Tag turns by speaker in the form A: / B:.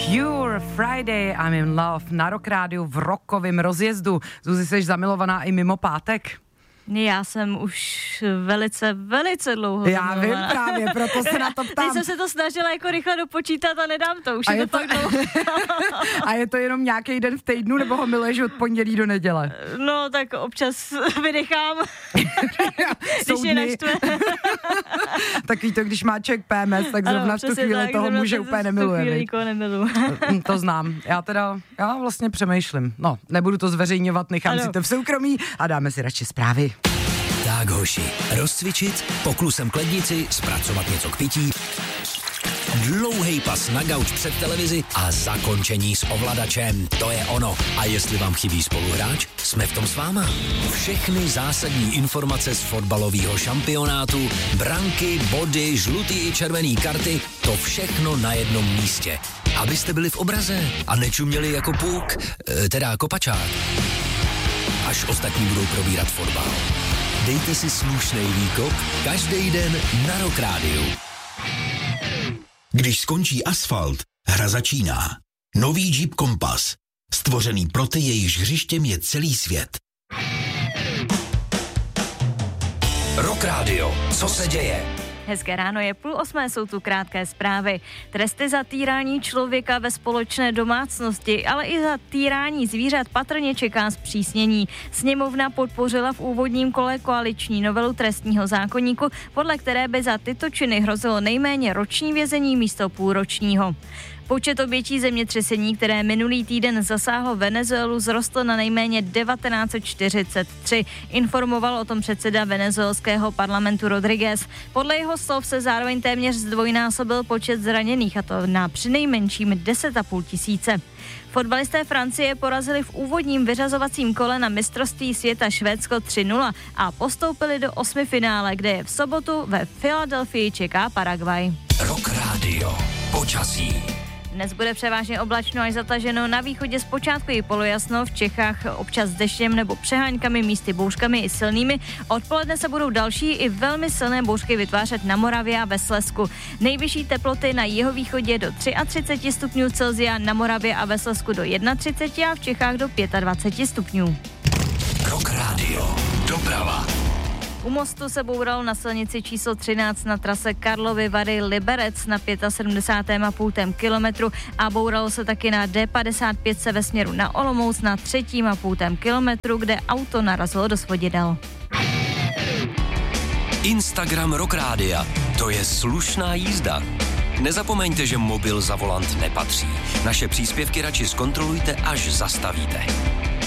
A: Cure, Friday, I'm in love, na Rock Rádiu v rockovém rozjezdu. Zuzi, jsi zamilovaná i mimo pátek?
B: Já jsem už velice dlouho
A: Já vím právě, proto se na to ptám.
B: Teď jsem se to snažila jako rychle dopočítat a nedám to, už je to fakt dlouho.
A: A je to jenom nějaký den v týdnu, nebo ho miluješ od pondělí do neděle?
B: No, tak občas vydechám, když je naštve.
A: Takový to, když má člověk PMS, tak zrovna v tu chvíli tak, toho muže úplně nemiluje. To znám. Já vlastně přemýšlím. No, nebudu to zveřejňovat, nechám si to v soukromí a dáme si radši zprávy.
C: Tak hoši, rozcvičit, poklusem k lednici, zpracovat něco k pití, dlouhej pas na gauč před televizi a zakončení s ovladačem. To je ono. A jestli vám chybí spoluhráč, jsme v tom s váma. Všechny zásadní informace z fotbalového šampionátu, branky, body, žlutý i červený karty, to všechno na jednom místě. Abyste byli v obraze a nečuměli jako puk, teda kopačák. Až ostatní budou probírat fotbal. Dejte si slušnej výkop každý den na Rock Rádiu.
D: Když skončí asfalt, hra začíná. Nový Jeep Compass. Stvořený pro ty, jejichž hřištěm je celý svět.
C: Rock Radio. Co se děje?
B: Hezké ráno, je 7:30, jsou tu krátké zprávy. Tresty za týrání člověka ve společné domácnosti, ale i za týrání zvířat patrně čeká zpřísnění. Sněmovna podpořila v úvodním kole koaliční novelu trestního zákoníku, podle které by za tyto činy hrozilo nejméně roční vězení místo půlročního. Počet obětí zemětřesení, které minulý týden zasáhlo Venezuelu, vzrostl na nejméně 1943. Informoval o tom předseda venezuelského parlamentu Rodriguez. Podle jeho slov se zároveň téměř zdvojnásobil počet zraněných, a to na přinejmenším 10,5 tisíce. Fotbalisté Francie porazili v úvodním vyřazovacím kole na mistrovství světa Švédsko 3-0 a postoupili do osmifinále, kde je v sobotu ve Filadelfii čeká Paraguay.
C: Rock Radio. Počasí.
B: Dnes bude převážně oblačno až zataženo, na východě zpočátku i polojasno, v Čechách občas s deštěm nebo přeháňkami, místy bouřkami i silnými. Odpoledne se budou další i velmi silné bouřky vytvářet na Moravě a ve Slezsku. Nejvyšší teploty na jihovýchodě do 33 stupňů Celsia, na Moravě a ve Slezsku do 31 a v Čechách do 25 stupňů.
C: Rock Radio. Doprava.
B: U mostu se boural na silnici číslo 13 na trase Karlovy Vary Liberec na 75,5 kilometru a bouralo se taky na D55 ve směru na Olomouc na 3,5 kilometru, kde auto narazilo do svodidel.
C: Instagram Rock Rádia. To je slušná jízda. Nezapomeňte, že mobil za volant nepatří. Naše příspěvky radši zkontrolujte, až zastavíte.